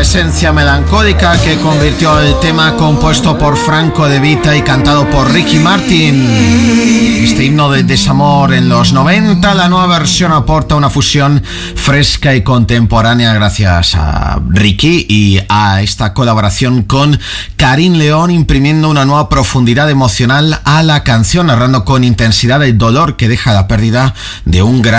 esencia melancólica que convirtió el tema compuesto por Franco De Vita y cantado por Ricky Martin. Este himno del desamor en los 90, la nueva versión aporta una fusión fresca y contemporánea gracias a Ricky y a esta colaboración con Karim León, imprimiendo una nueva profundidad emocional a la canción, narrando con intensidad el dolor que deja la pérdida de un gran